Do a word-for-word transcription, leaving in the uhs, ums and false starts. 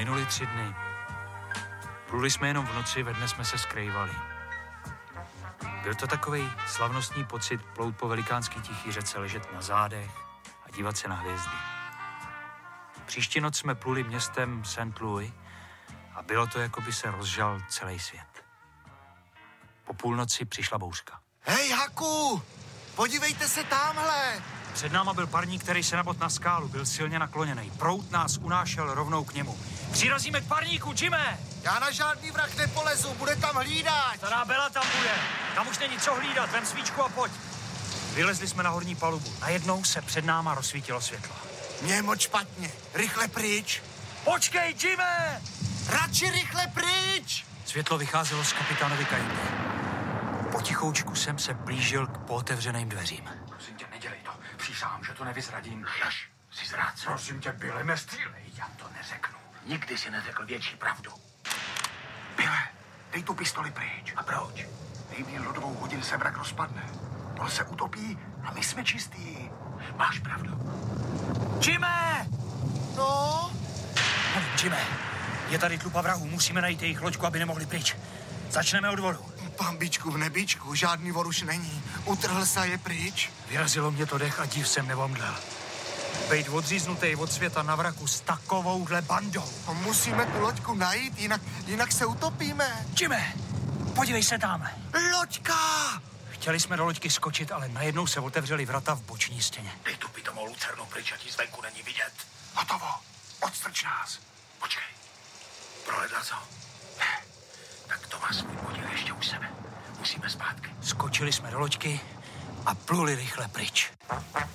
Minuli tři dny. Pluli jsme jenom v noci, ve dne jsme se skrývali. Byl to takovej slavnostní pocit plout po velikánský tichý řece, ležet na zádech a dívat se na hvězdy. Příští noc jsme pluli městem Saint Louis a bylo to, jako by se rozžal celý svět. Po půlnoci přišla bouřka. Hej, Haku! Podívejte se tamhle! Před náma byl parník, který se nabot na skálu, byl silně nakloněný. Proud nás unášel rovnou k němu. Přirazíme k parníku, Jimé! Já na žádný vrah nepolezu, bude tam hlídat! Stará Bela tam bude. Tam už není co hlídat, vem svíčku a pojď. Vylezli jsme na horní palubu. Najednou se před náma rozsvítilo světlo. Mně je moc špatně. Rychle pryč! Počkej, Jimé! Radši rychle pryč! Světlo vycházelo z kapitánovy kajuty. Potichoučku jsem se blížil k pootevřeným dveřím. Prosím tě, nedělej to. Přísahám, že to nevyzradím. Jaž, jsi zrádce. Prosím tě, Byle, nestřílej. Já to neřeknu. Nikdy si neřekl větší pravdu. Byle, dej tu pistoli pryč. A proč? Nejmíň do dvou hodin se vrak rozpadne. On se utopí a my jsme čistí. Máš pravdu. Jimé! No? Nevím, Jimé. Je tady tlupa vrahů, musíme najít jejich loďku, aby nemohli pryč. Začneme od vodu. Pambičku v nebíčku, žádný vor už není. Utrhl se je pryč. Vyrazilo mě to dech a div jsem nevomdlel. Bejt odříznutej od světa na vraku s takovouhle bandou. Musíme tu loďku najít, jinak, jinak se utopíme. Jimé, podívej se tam. Loďka! Chtěli jsme do loďky skočit, ale najednou se otevřely vrata v boční stěně. Dej tu pitomou lucernu pryč, a ti zvenku není vidět. Hotovo. Odstrč nás. Počkej. Prohledal co? Ne. Tak to má svůj podíl ještě u sebe. Musíme zpátky. Skočili jsme do loďky a pluli rychle pryč.